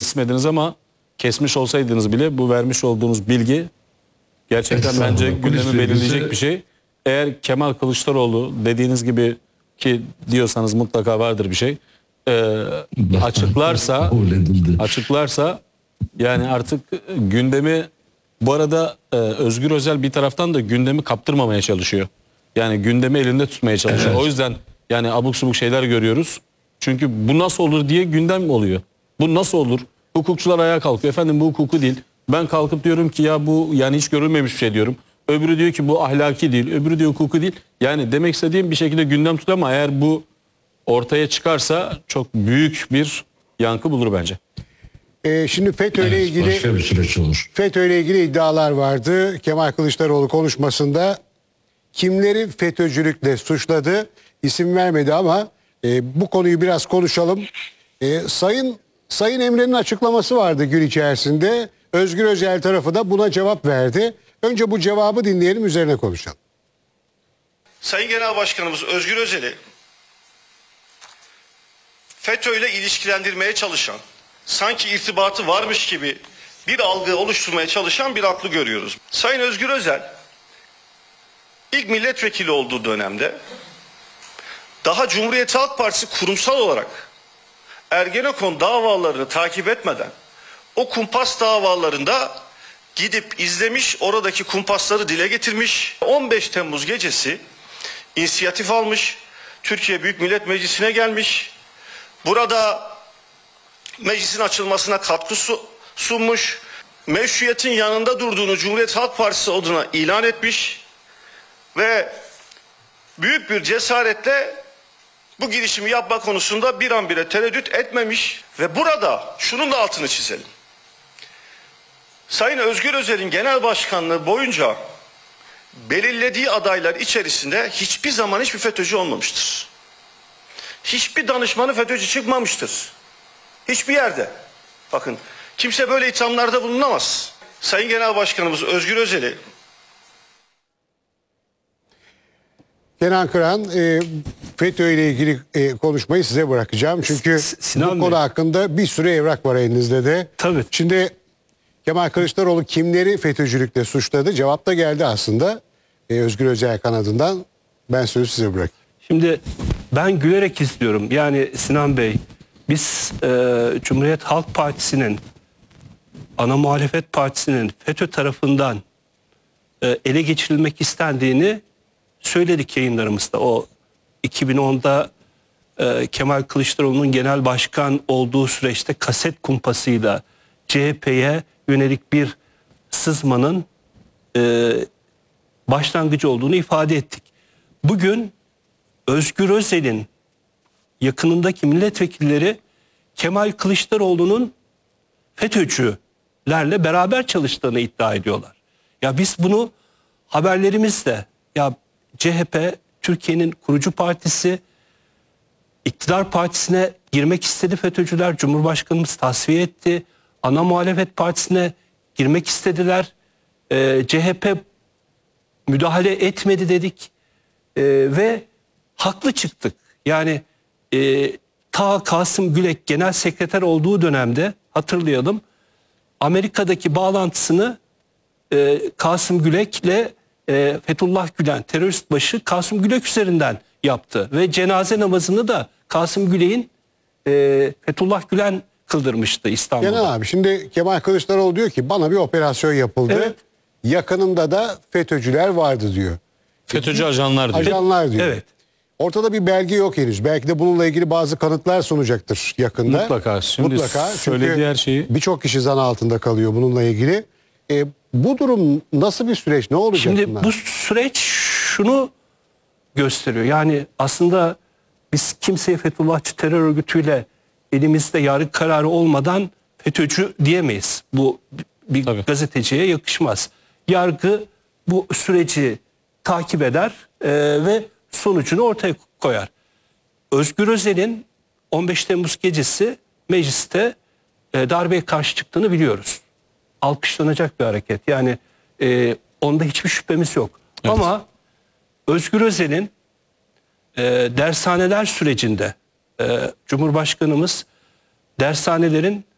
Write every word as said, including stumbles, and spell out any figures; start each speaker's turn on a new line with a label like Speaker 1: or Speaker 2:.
Speaker 1: kesmediniz ama kesmiş olsaydınız bile bu vermiş olduğunuz bilgi gerçekten
Speaker 2: Estağfurullah.
Speaker 1: bence
Speaker 2: Polis
Speaker 1: gündemi
Speaker 2: bilgisi-
Speaker 1: belirleyecek bir şey. Eğer Kemal Kılıçdaroğlu dediğiniz gibi ki diyorsanız mutlaka vardır bir şey. Ee, açıklarsa
Speaker 2: Kabul edildi.
Speaker 1: açıklarsa yani artık gündemi bu arada e, Özgür Özel bir taraftan da gündemi kaptırmamaya çalışıyor. Yani gündemi elinde tutmaya çalışıyor.
Speaker 2: Evet.
Speaker 1: O yüzden yani abuk subuk şeyler görüyoruz. Çünkü bu nasıl olur diye gündem oluyor. Bu nasıl olur? Hukukçular ayağa kalkıyor. Efendim bu hukuku değil. Ben kalkıp diyorum ki ya bu yani hiç görülmemiş bir şey diyorum. Öbürü diyor ki bu ahlaki değil. Öbürü diyor hukuku değil. Yani demek istediğim bir şekilde gündem tutuyor ama eğer bu ortaya çıkarsa çok büyük bir yankı bulur bence.
Speaker 3: Ee, şimdi FETÖ ile
Speaker 2: Evet,
Speaker 3: ilgili
Speaker 2: başka bir süreç olur.
Speaker 3: FETÖ ile ilgili iddialar vardı. Kemal Kılıçdaroğlu konuşmasında kimleri FETÖ'cülükle suçladı isim vermedi ama e, bu konuyu biraz konuşalım. E, Sayın Sayın Emre'nin açıklaması vardı gün içerisinde. Özgür Özel tarafı da buna cevap verdi. Önce bu cevabı dinleyelim, üzerine konuşalım.
Speaker 4: Sayın Genel Başkanımız Özgür Özel'i FETÖ ile ilişkilendirmeye çalışan, sanki irtibatı varmış gibi bir algı oluşturmaya çalışan bir aklı görüyoruz. Sayın Özgür Özel ilk milletvekili olduğu dönemde daha Cumhuriyet Halk Partisi kurumsal olarak Ergenekon davalarını takip etmeden o kumpas davalarında gidip izlemiş, oradaki kumpasları dile getirmiş. on beş Temmuz gecesi inisiyatif almış, Türkiye Büyük Millet Meclisi'ne gelmiş. Burada meclisin açılmasına katkı su- sunmuş. Meşruiyetin yanında durduğunu Cumhuriyet Halk Partisi adına ilan etmiş. Ve büyük bir cesaretle bu girişimi yapma konusunda bir an bile tereddüt etmemiş. Ve burada şunun da altını çizelim. Sayın Özgür Özel'in genel başkanlığı boyunca belirlediği adaylar içerisinde hiçbir zaman hiçbir FETÖ'cü olmamıştır. Hiçbir danışmanı FETÖ'cü çıkmamıştır. Hiçbir yerde. Bakın kimse böyle ithamlarda bulunamaz. Sayın Genel Başkanımız Özgür Özel'i
Speaker 3: Kenan Kıran, e, FETÖ ile ilgili e, konuşmayı size bırakacağım. Çünkü
Speaker 5: S- Sinan
Speaker 3: bu
Speaker 5: Bey.
Speaker 3: konu hakkında bir sürü evrak var elinizde de.
Speaker 5: Tabii.
Speaker 3: Şimdi Kemal Kılıçdaroğlu kimleri FETÖ'cülükle suçladı? Cevap da geldi aslında. E, Özgür Özel kanadından. Ben sözü size bırakayım.
Speaker 5: Şimdi ben gülerek izliyorum. Yani Sinan Bey, biz e, Cumhuriyet Halk Partisi'nin, ana muhalefet partisinin FETÖ tarafından e, ele geçirilmek istendiğini söyledik yayınlarımızda. O iki bin onda e, Kemal Kılıçdaroğlu'nun genel başkan olduğu süreçte kaset kumpasıyla C H P'ye yönelik bir sızmanın e, başlangıcı olduğunu ifade ettik. Bugün Özgür Özel'in yakınındaki milletvekilleri Kemal Kılıçdaroğlu'nun FETÖ'cülerle beraber çalıştığını iddia ediyorlar. Ya biz bunu haberlerimizde, ya C H P Türkiye'nin kurucu partisi, iktidar partisine girmek istedi FETÖ'cüler, Cumhurbaşkanımız tasfiye etti. Ana muhalefet partisine girmek istediler. Ee, C H P müdahale etmedi dedik. Ee, ve haklı çıktık. Yani e, ta Kasım Gülek genel sekreter olduğu dönemde hatırlayalım, Amerika'daki bağlantısını e, Kasım Gülek'le e, Fethullah Gülen, terörist başı Kasım Gülek üzerinden yaptı. Ve cenaze namazını da Kasım Gülek'in e, Fethullah Gülen kıldırmıştı İstanbul'da.
Speaker 3: Kenan abi, şimdi Kemal Kılıçdaroğlu diyor ki bana bir operasyon yapıldı.
Speaker 5: Evet.
Speaker 3: Yakınımda da FETÖ'cüler vardı diyor.
Speaker 1: FETÖ'cü ajanlar diyor.
Speaker 3: Ajanlar diyor.
Speaker 5: Evet.
Speaker 3: Ortada bir belge yok henüz. Belki de bununla ilgili bazı kanıtlar sunacaktır yakında.
Speaker 1: Mutlaka. Şimdi
Speaker 3: Mutlaka.
Speaker 1: söylediği
Speaker 3: Çünkü
Speaker 1: her şeyi-
Speaker 3: birçok kişi zan altında kalıyor bununla ilgili. E, bu durum nasıl bir süreç? Ne olacak
Speaker 5: Şimdi
Speaker 3: bunlar?
Speaker 5: bu süreç şunu gösteriyor. Yani aslında biz kimseye Fethullahçı terör örgütüyle elimizde yargı kararı olmadan FETÖ'cü diyemeyiz. Bu bir
Speaker 1: Tabii.
Speaker 5: gazeteciye yakışmaz. Yargı bu süreci takip eder e, ve sonucunu ortaya koyar. Özgür Özel'in on beş Temmuz gecesi mecliste e, darbeye karşı çıktığını biliyoruz. Alkışlanacak bir hareket. Yani e, onda hiçbir şüphemiz yok.
Speaker 1: Evet.
Speaker 5: Ama Özgür Özel'in e, dershaneler sürecinde e, Cumhurbaşkanımız dershanelerin